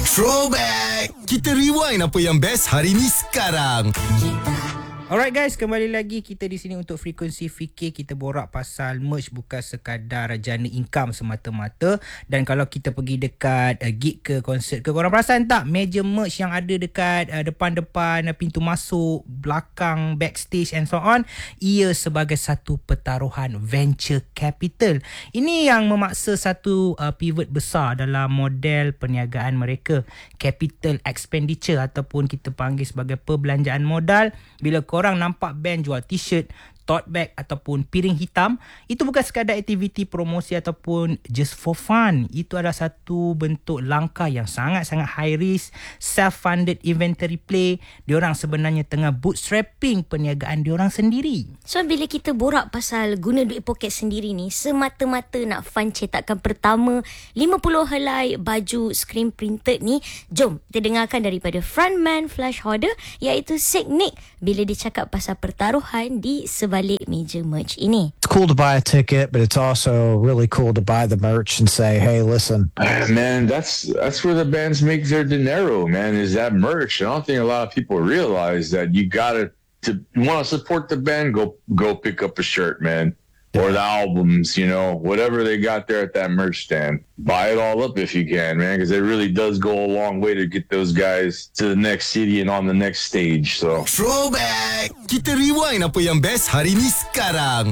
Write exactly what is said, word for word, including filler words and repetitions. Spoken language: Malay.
Throwback! Kita rewind apa yang best hari ni sekarang. Alright guys, kembali lagi kita di sini untuk Frekuensi Fikir. Kita borak pasal merch, bukan sekadar jana income semata-mata. Dan kalau kita pergi dekat uh, gig ke konsert ke, korang perasan tak meja merch yang ada dekat uh, depan-depan uh, pintu masuk, belakang, backstage and so on, ia sebagai satu pertaruhan venture capital. Ini yang memaksa satu uh, pivot besar dalam model perniagaan mereka, capital expenditure ataupun kita panggil sebagai perbelanjaan modal. Bila korang nampak band jual t-shirt, tote bag ataupun piring hitam, itu bukan sekadar aktiviti promosi ataupun just for fun. Itu adalah satu bentuk langkah yang sangat-sangat high risk, self-funded inventory play. Diorang sebenarnya tengah bootstrapping perniagaan diorang sendiri. So bila kita borak pasal guna duit poket sendiri ni, semata-mata nak fund cetakan pertama lima puluh helai baju screen printed ni, jom kita dengarkan daripada frontman Flash Hoarder iaitu Sick Nick bila dia cakap pasal pertaruhan di sebalik balik meja merch ini. It's cool to buy a ticket, but it's also really cool to buy the merch and say, hey, listen. Man, that's that's where the bands make their dinero, man, is that merch. I don't think a lot of people realize that you gotta, to you want to support the band, go go pick up a shirt, man. Or the albums, you know, whatever they got there at that merch stand. Buy it all up if you can, man, because it really does go a long way to get those guys to the next city and on the next stage. So Throwback! Kita rewind apa yang best hari ni sekarang.